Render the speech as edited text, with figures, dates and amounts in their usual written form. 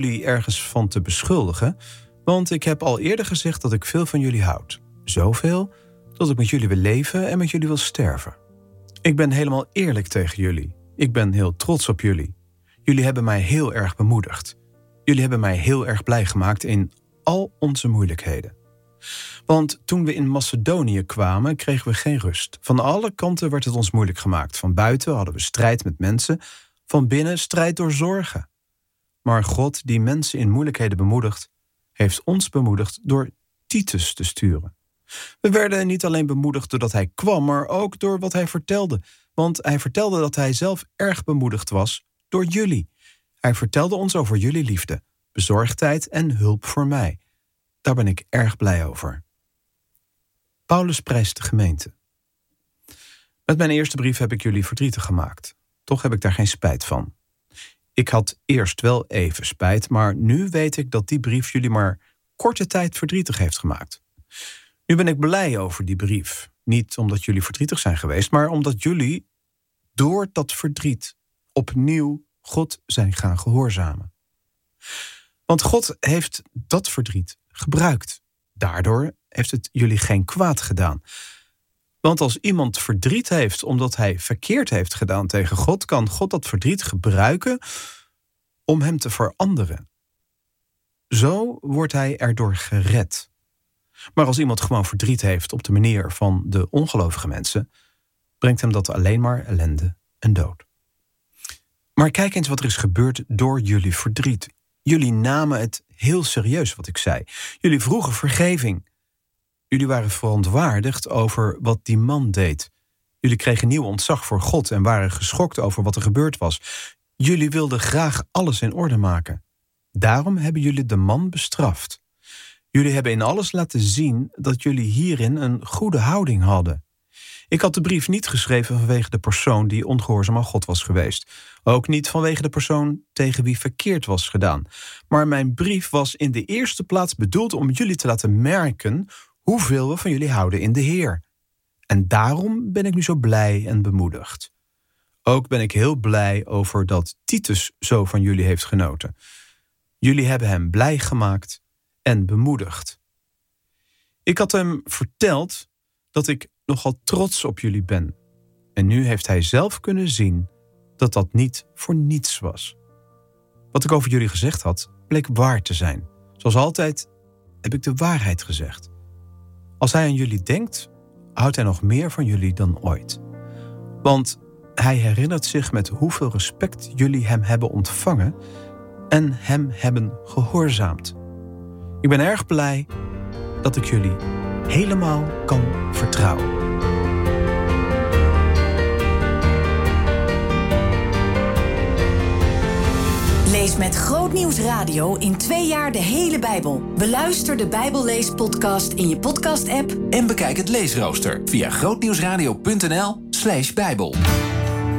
jullie ergens van te beschuldigen, want ik heb al eerder gezegd dat ik veel van jullie houd. Zoveel dat ik met jullie wil leven en met jullie wil sterven. Ik ben helemaal eerlijk tegen jullie. Ik ben heel trots op jullie. Jullie hebben mij heel erg bemoedigd. Jullie hebben mij heel erg blij gemaakt in al onze moeilijkheden. Want toen we in Macedonië kwamen, kregen we geen rust. Van alle kanten werd het ons moeilijk gemaakt. Van buiten hadden we strijd met mensen, van binnen strijd door zorgen. Maar God, die mensen in moeilijkheden bemoedigt, heeft ons bemoedigd door Titus te sturen. We werden niet alleen bemoedigd doordat hij kwam, maar ook door wat hij vertelde. Want hij vertelde dat hij zelf erg bemoedigd was door jullie. Hij vertelde ons over jullie liefde, bezorgdheid en hulp voor mij. Daar ben ik erg blij over. Paulus prijst de gemeente. Met mijn eerste brief heb ik jullie verdrietig gemaakt. Toch heb ik daar geen spijt van. Ik had eerst wel even spijt, maar nu weet ik dat die brief jullie maar korte tijd verdrietig heeft gemaakt. Nu ben ik blij over die brief. Niet omdat jullie verdrietig zijn geweest, maar omdat jullie door dat verdriet opnieuw God zijn gaan gehoorzamen. Want God heeft dat verdriet gebruikt. Daardoor heeft het jullie geen kwaad gedaan. Want als iemand verdriet heeft omdat hij verkeerd heeft gedaan tegen God, kan God dat verdriet gebruiken om hem te veranderen. Zo wordt hij erdoor gered. Maar als iemand gewoon verdriet heeft op de manier van de ongelovige mensen, brengt hem dat alleen maar ellende en dood. Maar kijk eens wat er is gebeurd door jullie verdriet. Jullie namen het heel serieus wat ik zei. Jullie vroegen vergeving. Jullie waren verontwaardigd over wat die man deed. Jullie kregen nieuw ontzag voor God en waren geschokt over wat er gebeurd was. Jullie wilden graag alles in orde maken. Daarom hebben jullie de man bestraft. Jullie hebben in alles laten zien dat jullie hierin een goede houding hadden. Ik had de brief niet geschreven vanwege de persoon die ongehoorzaam aan God was geweest. Ook niet vanwege de persoon tegen wie verkeerd was gedaan. Maar mijn brief was in de eerste plaats bedoeld om jullie te laten merken hoeveel we van jullie houden in de Heer. En daarom ben ik nu zo blij en bemoedigd. Ook ben ik heel blij over dat Titus zo van jullie heeft genoten. Jullie hebben hem blij gemaakt en bemoedigd. Ik had hem verteld dat ik nogal trots op jullie ben. En nu heeft hij zelf kunnen zien dat dat niet voor niets was. Wat ik over jullie gezegd had, bleek waar te zijn. Zoals altijd heb ik de waarheid gezegd. Als hij aan jullie denkt, houdt hij nog meer van jullie dan ooit. Want hij herinnert zich met hoeveel respect jullie hem hebben ontvangen en hem hebben gehoorzaamd. Ik ben erg blij dat ik jullie helemaal kan vertrouwen. Lees met Grootnieuws Radio in 2 jaar de hele Bijbel. Beluister de Bijbelleespodcast in je podcast-app en bekijk het leesrooster via grootnieuwsradio.nl/Bijbel.